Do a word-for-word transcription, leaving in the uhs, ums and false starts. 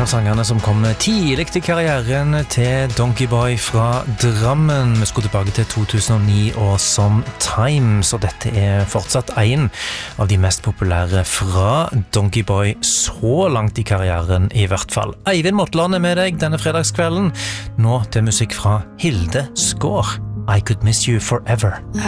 av sangerne som kom tidlig i karrieren til Donkey Boy fra Drammen. Vi skulle tilbake til to tusen og ni og Sometimes, og dette er fortsatt en av de mest populære fra Donkey Boy så langt i karrieren i hvert fall. Eivind Motland er med deg denne fredagskvelden. Nå til musikk fra Hilde Skår. I Could Miss You Forever.